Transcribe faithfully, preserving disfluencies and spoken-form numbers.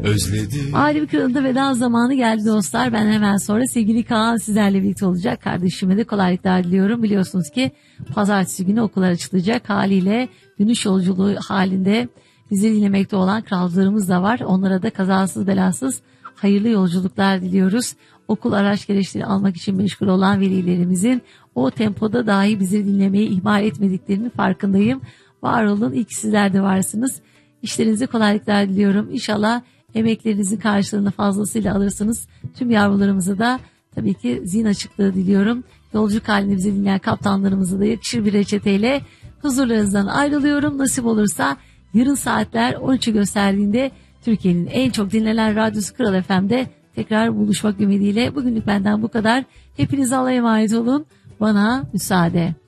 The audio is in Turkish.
özledim. Aile bir kralında veda zamanı geldi dostlar. Ben hemen sonra sevgili Kaan sizlerle birlikte olacak. Kardeşime de kolaylıklar diliyorum. Biliyorsunuz ki pazartesi günü okullar açılacak. Haliyle dönüş yolculuğu halinde bizi dinlemekte olan kralcılarımız da var. Onlara da kazasız belasız hayırlı yolculuklar diliyoruz. Okul araç gereçleri almak için meşgul olan velilerimizin o tempoda dahi bizi dinlemeyi ihmal etmediklerinin farkındayım. Var olun, iyi ki sizler de varsınız. İşlerinize kolaylıklar diliyorum. İnşallah emeklerinizin karşılığını fazlasıyla alırsınız. Tüm yavrularımıza da tabii ki zihin açıklığı diliyorum. Yolculuk halinde bizi dinleyen kaptanlarımıza da yakışır bir reçeteyle huzurlarınızdan ayrılıyorum. Nasip olursa yarın saatler on üçü gösterdiğinde Türkiye'nin en çok dinlenen radyosu Kral F M'de tekrar buluşmak ümidiyle bugünlük benden bu kadar. Hepiniz Allah'a emanet olun. Bana müsaade.